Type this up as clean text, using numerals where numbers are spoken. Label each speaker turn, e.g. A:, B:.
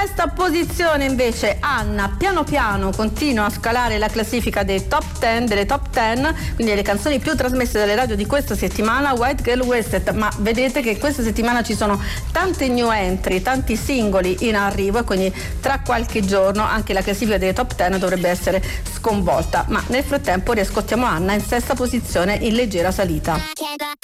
A: sesta posizione invece Anna piano piano continua a scalare la classifica delle top 10, quindi le canzoni più trasmesse dalle radio di questa settimana. White Girl Wasted, ma vedete che questa settimana ci sono tante new entry, tanti singoli in arrivo e quindi tra qualche giorno anche la classifica delle top 10 dovrebbe essere sconvolta, ma nel frattempo riascoltiamo Anna in sesta posizione in leggera salita.